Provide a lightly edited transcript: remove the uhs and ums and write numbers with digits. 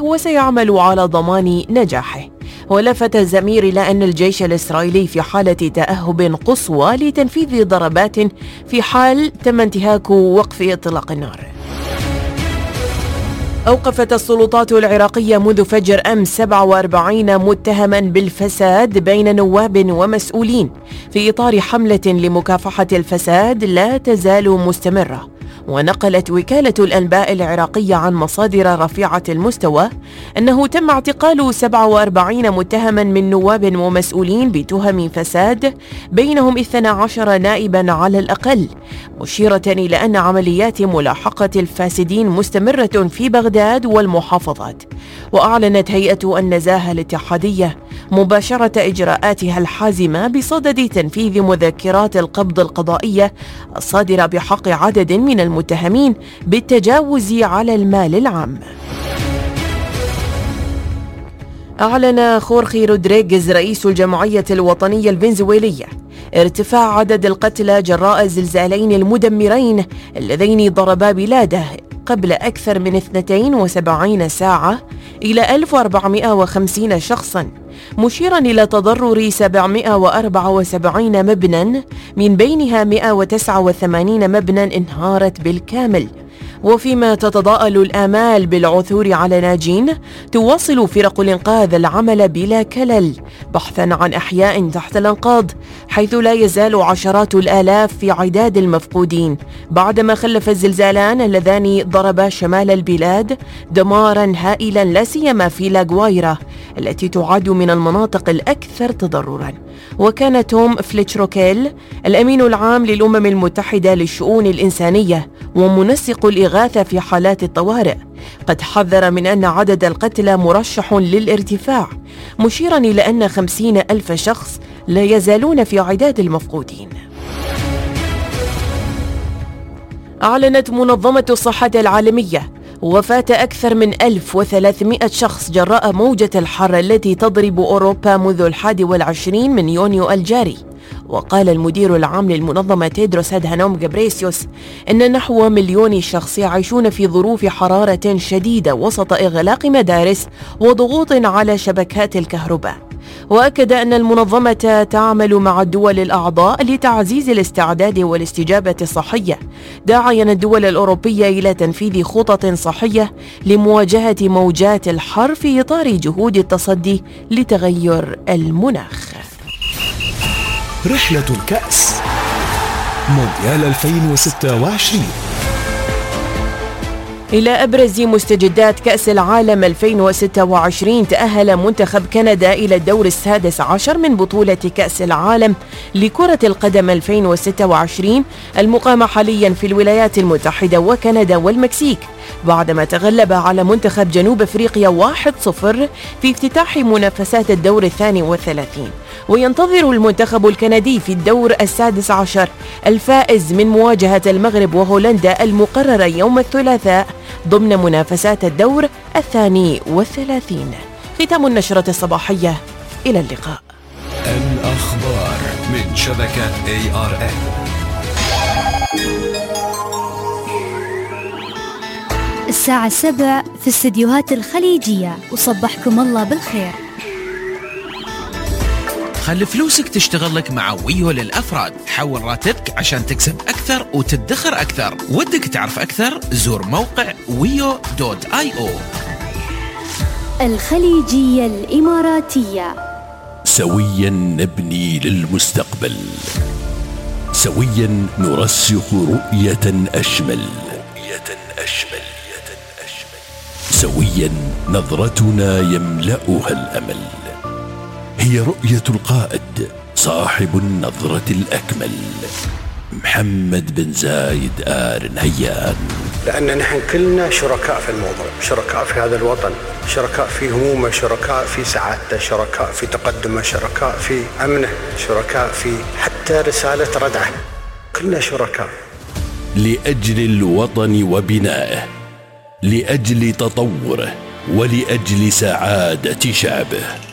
وسيعمل على ضمان نجاحه. ولفت الزمير إلى أن الجيش الإسرائيلي في حالة تأهب قصوى لتنفيذ ضربات في حال تم انتهاك وقف إطلاق النار. أوقفت السلطات العراقية منذ فجر أمس 47 متهما بالفساد بين نواب ومسؤولين في إطار حملة لمكافحة الفساد لا تزال مستمرة. ونقلت وكالة الأنباء العراقية عن مصادر رفيعة المستوى أنه تم اعتقال 47 متهما من نواب ومسؤولين بتهم فساد، بينهم 12 نائبا على الأقل، مشيرة إلى أن عمليات ملاحقة الفاسدين مستمرة في بغداد والمحافظات. وأعلنت هيئة النزاهة الاتحادية مباشرة إجراءاتها الحازمة بصدد تنفيذ مذكرات القبض القضائية الصادرة بحق عدد من المتهمين بالتجاوز على المال العام. أعلن خورخي رودريغيز رئيس الجمعية الوطنية الفنزويلية ارتفاع عدد القتلى جراء الزلزالين المدمرين اللذين ضربا بلاده قبل أكثر من 72 ساعة إلى 1450 شخصاً، مشيراً إلى تضرر 774 مبناً، من بينها 189 مبناً انهارت بالكامل. وفيما تتضاءل الآمال بالعثور على ناجين، تواصل فرق الإنقاذ العمل بلا كلل بحثاً عن أحياء تحت الأنقاض، حيث لا يزال عشرات الآلاف في عداد المفقودين بعدما خلف الزلزالان اللذان ضربا شمال البلاد دماراً هائلاً، لا سيما في لاغوايرا التي تعد من المناطق الأكثر تضرراً. وكان توم فليتشروكيل الأمين العام للأمم المتحدة للشؤون الإنسانية ومنسق الإغاثة في حالات الطوارئ قد حذر من أن عدد القتلى مرشح للارتفاع، مشيراً إلى أن 50,000 شخص لا يزالون في عداد المفقودين. أعلنت منظمة الصحة العالمية وفاة أكثر من 1300 شخص جراء موجة الحر التي تضرب أوروبا منذ 21 من يونيو الجاري. وقال المدير العام للمنظمة تيدروس أدهانوم غبريسيوس إن نحو 1,000,000 شخص يعيشون في ظروف حرارة شديدة وسط إغلاق مدارس وضغوط على شبكات الكهرباء. وأكد أن المنظمة تعمل مع الدول الأعضاء لتعزيز الاستعداد والاستجابة الصحية، داعيا الدول الأوروبية إلى تنفيذ خطط صحية لمواجهة موجات الحر في إطار جهود التصدي لتغير المناخ. رحلة الكأس مونديال 2026. إلى أبرز مستجدات كأس العالم 2026 تأهل منتخب كندا إلى الدور السادس عشر من بطولة كأس العالم لكرة القدم 2026 المقامة حاليا في الولايات المتحدة وكندا والمكسيك، بعدما تغلب على منتخب جنوب أفريقيا 1-0 في افتتاح منافسات الدور 32. وينتظر المنتخب الكندي في الدور السادس عشر الفائز من مواجهة المغرب وهولندا المقررة يوم الثلاثاء ضمن منافسات الدور 32. ختام النشرة الصباحية، إلى اللقاء. الأخبار من شبكة ARN. الساعة 7 في استديوهات الخليجية، وصبحكم الله بالخير. خلي فلوسك تشتغل لك مع ويو للأفراد. حول راتبك عشان تكسب أكثر وتدخر أكثر. ودك تعرف أكثر؟ زور موقع wio.io. الخليجية الإماراتية. سويا نبني للمستقبل، سويا نرسخ رؤية أشمل، سويا نظرتنا يملأها الأمل. هي رؤية القائد صاحب النظرة الأكمل، محمد بن زايد آل نهيان. لأن نحن كلنا شركاء في الموضوع، شركاء في هذا الوطن، شركاء في همومه، شركاء في سعادته، شركاء في تقدمه، شركاء في أمنه، شركاء في حتى رسالة ردعه، كلنا شركاء. لأجل الوطن وبنائه، لأجل تطوره، ولأجل سعادة شعبه.